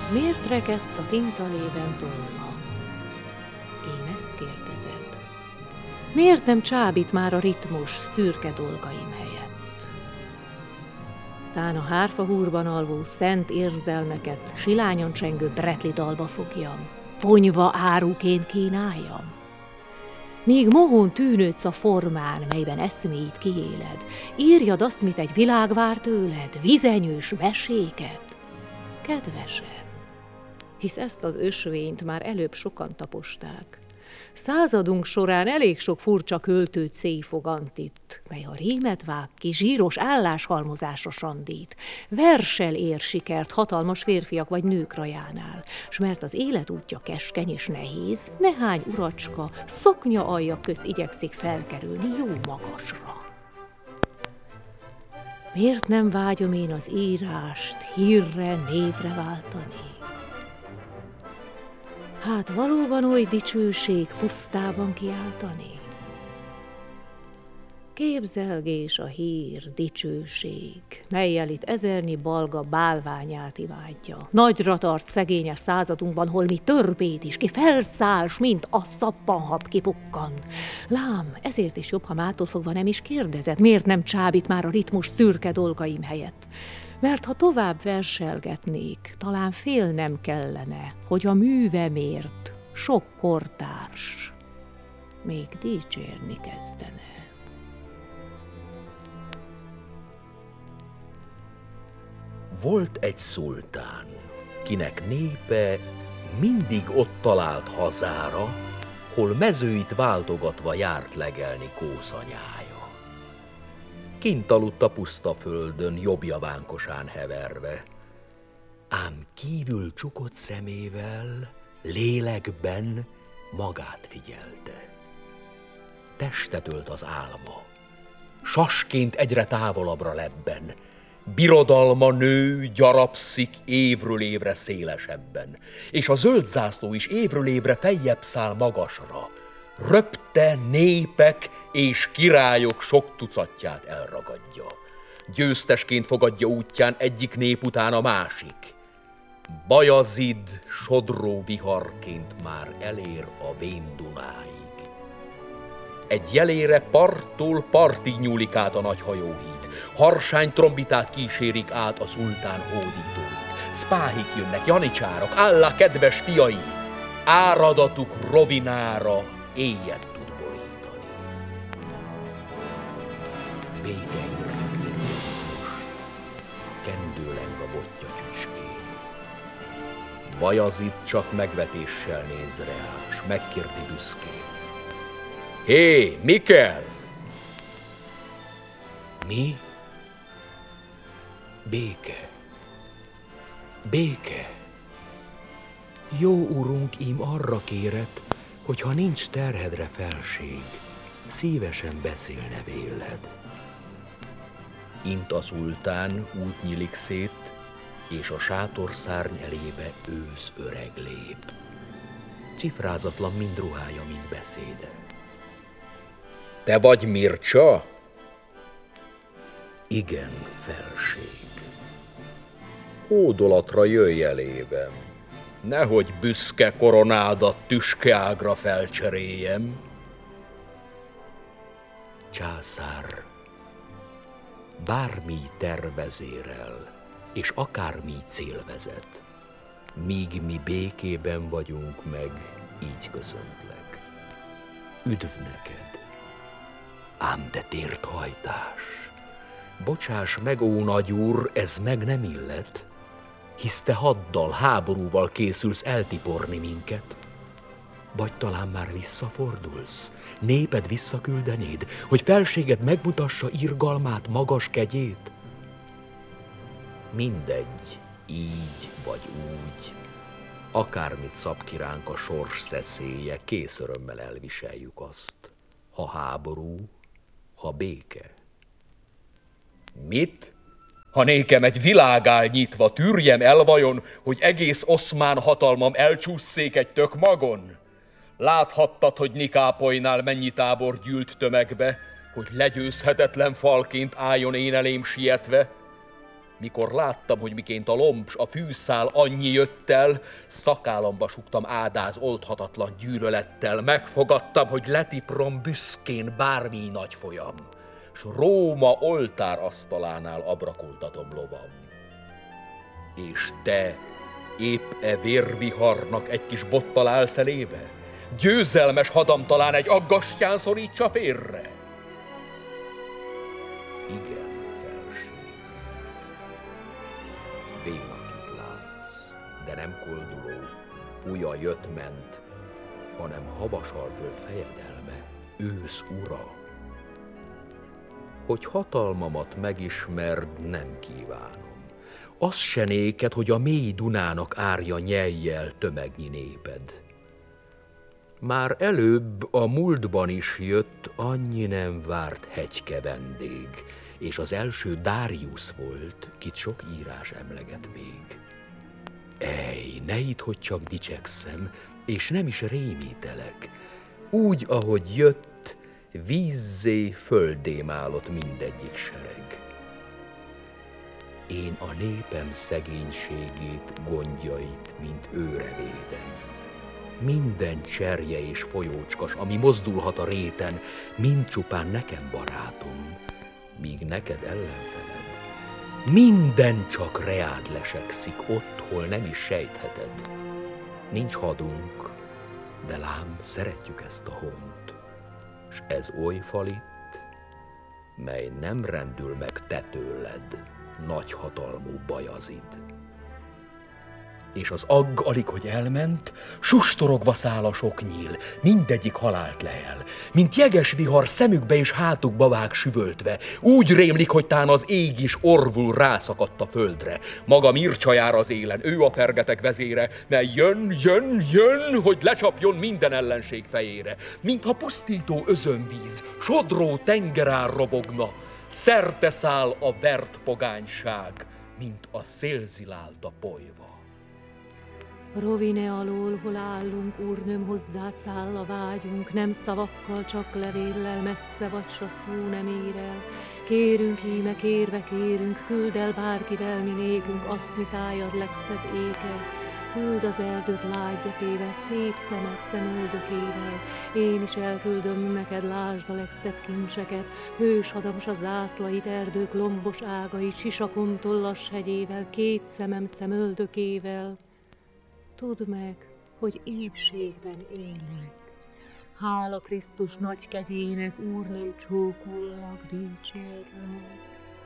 Miért rekedt a tintalében tolma? Ím ezt kérdezed. Miért nem csábít már a ritmus szürke dolgaim helyett? Tán a hárfahúrban alvó szent érzelmeket silányon csengő bretli dalba fogjam, ponyva áruként kínáljam? Míg mohón tűnődsz a formán, melyben eszméid kiéled, írjad azt, mit egy világ vár tőled, vizenyős meséket, kedvesen, hisz ezt az ösvényt már előbb sokan taposták. Századunk során elég sok furcsa költőt széjfogant itt, mely ha rímet vág ki, zsíros álláshalmozásra sandít, versel ér sikert hatalmas férfiak vagy nők rajánál, s mert az élet útja keskeny és nehéz, nehány uracska szoknya alja közt igyekszik felkerülni jó magasra. Miért nem vágyom én az írást hírre, névre váltani? Hát valóban oly dicsőség pusztában kiáltani? Képzelgés a hír, dicsőség, mellyel itt ezernyi balga bálványát imádja. Nagyra tart szegényes századunkban, hol mi törbét is, ki felszáll, s mint a szappanhab kipukkan. Lám, ezért is jobb, ha mától fogva nem is kérdezed, miért nem csábít már a ritmus szürke dolgaim helyett. Mert ha tovább verselgetnék, talán félnem kellene, hogy a művemért sok kortárs még dicsérni kezdene. Volt egy szultán, kinek népe mindig ott talált hazára, hol mezőit váltogatva járt legelni kószanyája. Kint aludt a puszta földön, jobbjavánkosán heverve, ám kívül csukott szemével, lélekben magát figyelte. Testet ölt az álma, sasként egyre távolabbra lebben, birodalma nő, gyarapszik évről évre szélesebben, és a zöld zászló is évről évre feljebb száll magasra, röpte népek és királyok sok tucatját elragadja. Győztesként fogadja útján egyik nép után a másik. Bajazid sodró viharként már elér a vén Dunáig. Egy jelére parttól partig nyúlik át a nagy hajóhíd. Harsány trombiták kísérik át a szultán hódítóit. Szpáhik jönnek, janicsárok, állá kedves fiai, áradatuk rovinára éjjel tud borítani. Békehírnek érkezik most, kendőleng a botja csücskén. Bajazid csak megvetéssel néz rá, s megkérdi büszkén. Hé, mi kell? Mi? Béke. Béke. Jó urunk, ím arra kéret, hogy ha nincs terhedre felség, szívesen beszélne véled. Int a szultán út nyílik szét, és a sátorszárny elébe ősz öreg lép. Cifrázatlan mind ruhája, mind beszéde. Te vagy Mircsa? Igen, felség. Hódolatra jöjj elében, nehogy büszke koronádat tüskeágra felcseréljem. Császár, bármi tervezérel, és akármi cél vezet, míg mi békében vagyunk meg, így köszöntlek. Üdv neked! Ám de térthajtás! Bocsáss meg, ó nagy úr, ez meg nem illet, hisz te haddal, háborúval készülsz eltiporni minket. Vagy talán már visszafordulsz, néped visszaküldenéd, hogy felséged megmutassa irgalmát, magas kegyét? Mindegy, így vagy úgy, akármit szab ki ránk a sors szeszélye, kész örömmel elviseljük azt, ha háború, ha béke. Mit? Ha nékem egy világ áll nyitva, tűrjem el vajon, hogy egész oszmán hatalmam elcsúszszék egy tök magon? Láthattad, hogy Nikápolynál mennyi tábor gyűlt tömegbe, hogy legyőzhetetlen falként álljon én elém sietve? Mikor láttam, hogy miként a lomb s a fűszál annyi jött el, szakállamba sugtam ádáz oldhatatlan gyűlölettel, megfogadtam, hogy letiprom büszkén bármi nagy folyam, s Róma oltárasztalánál abrakoltatom lovam. És te épp e vérviharnak egy kis bottal állsz elébe? Győzelmes hadam talán egy aggastyán szorítsa félre? Igen, felség. Bénakit látsz, de nem kolduló, ujja jött-ment, hanem Havasarföld fejedelme, ősz ura. Hogy hatalmamat megismerd, nem kívánom. Az se néked, hogy a mély Dunának árja nyeljel tömegnyi néped. Már előbb a múltban is jött annyi nem várt hegyke vendég, és az első Dáriusz volt, kit sok írás emleget még. Ej, ne hidd, hogy csak dicsekszem, és nem is rémítelek. Úgy, ahogy jött, vízzé, földé málott mindegyik sereg. Én a népem szegénységét, gondjait, mint őre védem. Minden cserje és folyócskas, ami mozdulhat a réten, mind csupán nekem barátom, míg neked ellenfeled. Minden csak reád lesekszik ott, hol nem is sejtheted. Nincs hadunk, de lám, szeretjük ezt a hont, s ez oly fal itt, mely nem rendül meg te tőled, nagyhatalmú Bajazid. És az agg alig, hogy elment, sustorogva száll a sok nyíl, mindegyik halált lehel, mint jeges vihar szemükbe és hátukba vág süvöltve, úgy rémlik, hogy tán az ég is orvul rászakadt a földre. Maga Mircsa jár az élen, ő a fergetek vezére, mely jön, hogy lecsapjon minden ellenség fejére, mintha pusztító özönvíz, sodró tengerár robogna, szerte száll a vert pogányság, mint a szélzilált a polyva. Rovine alól, hol állunk, úrnőm, hozzád száll a vágyunk, nem szavakkal, csak levéllel, messze vagy, s a szó nem ér el. Kérünk íme, kérve kérünk, küld el bárkivel mi nékünk azt, mit tájad legszebb ékel. Küld az erdőt lágyatével, szép szemed szemöldökével, én is elküldöm neked, lásd a legszebb kincseket, hős hadam s a zászlait, erdők lombos ágait, sisakon tollas hegyével, két szemem szemöldökével. Tudd meg, hogy épségben élek. Hála Krisztus nagy kegyének, úrnőm, csókollak, dicsérlek.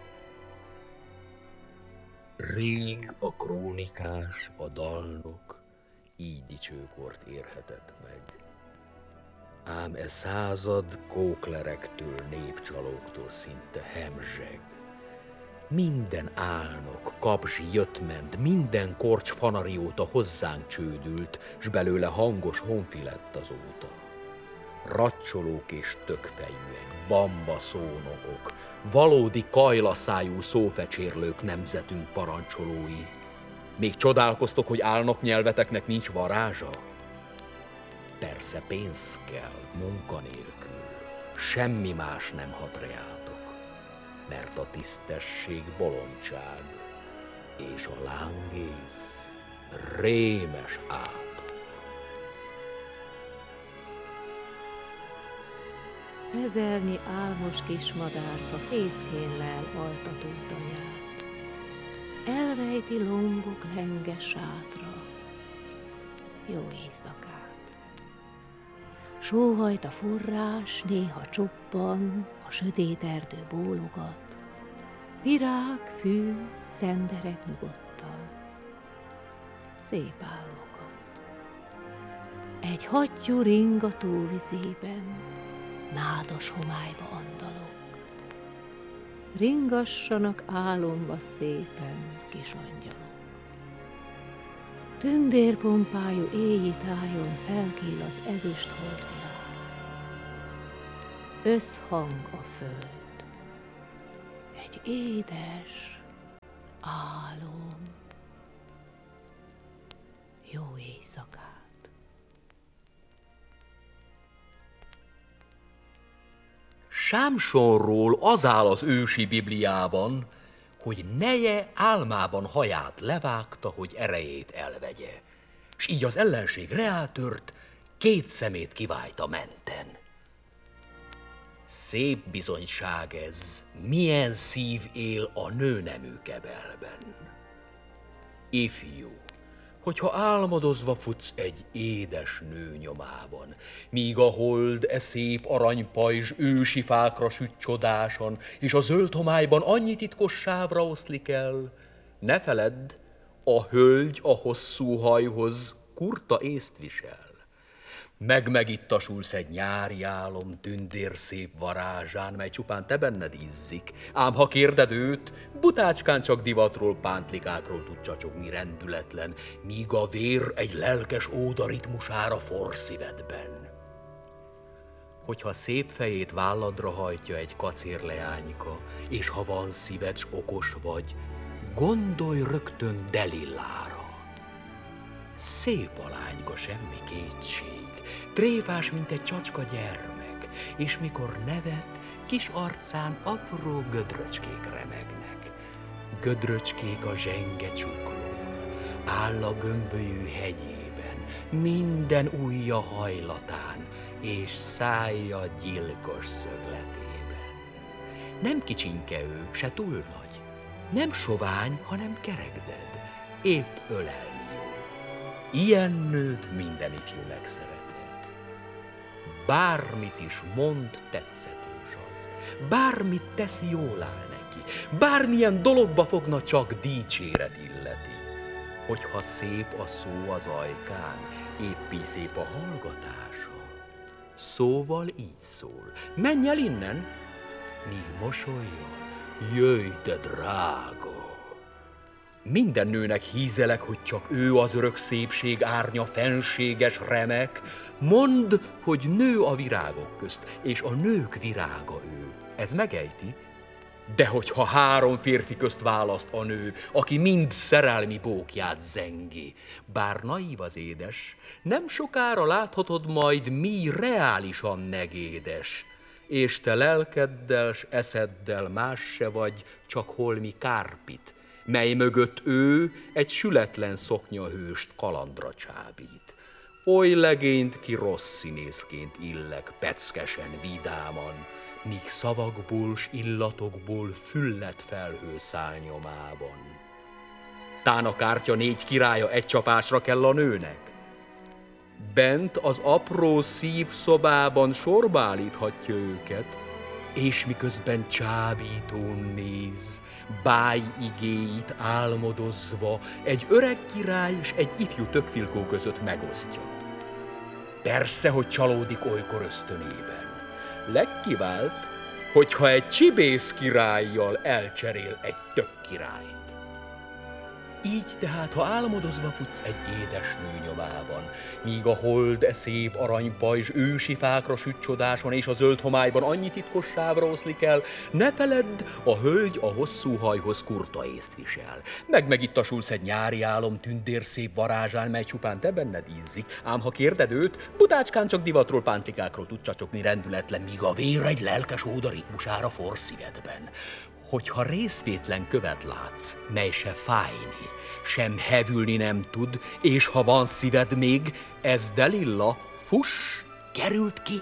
Rég a krónikás, a dalnok így dicsőkort érhetett meg. Ám e század kóklerektől, népcsalóktól szinte hemzseg. Minden álnok, kapzsi jött-ment, minden korcs fanarióta hozzánk csődült, s belőle hangos honfi lett azóta. Racsolók és tökfejűek, bamba szónokok, valódi kajlaszájú szófecsérlők nemzetünk parancsolói. Még csodálkoztok, hogy álnok nyelveteknek nincs varázsa? Persze pénz kell, munka nélkül, semmi más nem hat reátok, mert a tisztesség bolondság, és a lángész rémes átok. Ezernyi álmos kis madárka fészkén lel altató tanyát. Elrejti lombok lenge sátra, jó éjszakát. Sóhajt a forrás, néha csoppan, a sötét erdő bólogat. Virág, fű, szendereg nyugodtan. Szép álmokat. Egy hattyú ring a tóvizében, nádas homályba andalok. Ringassanak álomba szépen, kis angyalok. Tündérpompájú éji tájon felkél az ezüst holdvilág. Összhang a föld, egy édes álom. Jó éjszakát! Sámsonról az áll az ősi Bibliában, hogy neje álmában haját levágta, hogy erejét elvegye, s így az ellenség reátört, két szemét kivájta menten. Szép bizonyság ez, milyen szív él a nőnemű kebelben. Ifjú, hogyha álmodozva futsz egy édes nő nyomában, míg a hold szép aranypajzs ősi fákra süt csodásan, és a zöld homályban annyi titkos sávra oszlik el, ne feledd, a hölgy a hosszú hajhoz kurta észt visel. Megmegittasulsz egy nyári álom tündér szép varázsán, mely csupán te benned ízzik. Ám ha kérded őt, butácskán csak divatról, pántlikákról tud csacsogni rendületlen, míg a vér egy lelkes óda ritmusára forr szívedben. Hogyha szép fejét válladra hajtja egy kacér leányka, és ha van szíved, s okos vagy, gondolj rögtön Delillára. Szép a lányka, semmi kétség, tréfás, mint egy csacska gyermek, és mikor nevet, kis arcán apró gödröcskék remegnek. Gödröcskék a zsenge csuklón, áll a gömbölyű hegyében, minden ujja hajlatán, és szája gyilkos szögletében. Nem kicsinke ő, se túl nagy, nem sovány, hanem kerekded, épp ölelni jó. Ilyen nőt minden ifjú megszeretett. Bármit is mond, tetszetős az. Bármit tesz, jól áll neki. Bármilyen dologba fogna, csak dicséret illeti. Hogyha szép a szó az ajkán, épp így szép a hallgatása. Szóval így szól: menj el innen, míg mosolygol, jöjj, te drága. Minden nőnek hízelek, hogy csak ő az örök szépség árnya, fenséges, remek. Mondd, hogy nő a virágok közt, és a nők virága ő. Ez megejti? De hogyha három férfi közt választ a nő, aki mind szerelmi bókját zengi, bár naív az édes, nem sokára láthatod majd, mi reálisan negédes. És te lelkeddel s eszeddel más se vagy, csak holmi kárpit, mely mögött ő egy sületlen szoknyahőst kalandra csábít. Oly legényt ki rossz színészként illek, peckesen, vidáman, míg szavakból s illatokból fülledt felhő száll nyomában. Tán a kártya négy királya egy csapásra kell a nőnek. Bent az apró szív szobában sorba állíthatja őket, és miközben csábítón néz, báj igéit álmodozva, egy öreg király és egy ifjú tökfilkó között megosztja. Persze, hogy csalódik olykor ösztönében. Legkivált, hogyha egy csibész királlyal elcserél egy tök királyt. Így tehát, ha álmodozva futsz egy édes nő nyomában, míg a hold szép aranypajzs ősi fákra süt csodáson, és a zöld homályban annyi titkos sávra oszlik el, ne feledd, a hölgy a hosszú hajhoz kurta észt visel. Megmegittasulsz egy nyári álom tündér szép varázsán, mely csupán te benned ízzik. Ám ha kérded őt, butácskán csak divatról, pántlikákról tud csacsogni rendületlen, míg a vér egy lelkes óda ritmusára forr szívedben. Hogyha részvétlen követ látsz, mely se fájni, sem hevülni nem tud, és ha van szíved még, ez Delilla, fuss, került ki.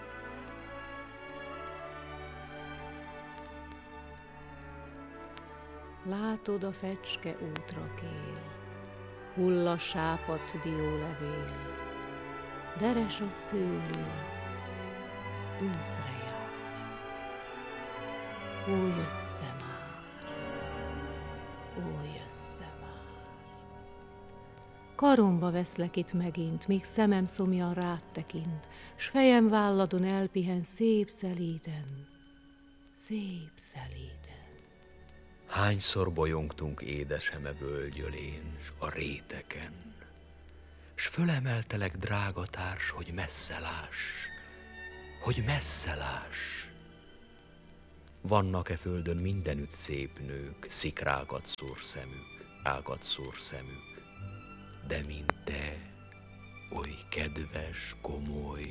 Látod, a fecske útra kél, hull a sápadt diólevél, deres a szőlő, őszre jár. Ó, jössze már, ó, jössze már. Karomba veszlek itt megint, míg szemem szomjan rád tekint, s fejem válladon elpihen szép szelíden, szép szelíden. Hányszor bolyongtunk édesem e völgyölén, s a réteken, s fölemeltelek, drága társ, hogy messze láss, hogy messze láss. Vannak-e földön mindenütt szép nők, szikrákat szúr szemük, de mint te, oly kedves, komoly,